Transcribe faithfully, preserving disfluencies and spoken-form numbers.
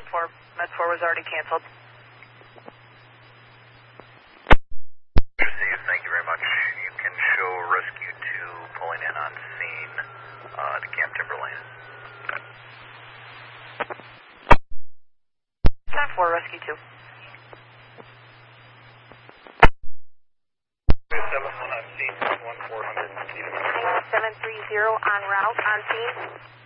four. Med four was already canceled. Steve, thank you very much. You can show Rescue two pulling in on scene uh, to Camp Timberlane. ten four, Rescue two. seven one on scene, one four hundred. seven three zero on route, on scene.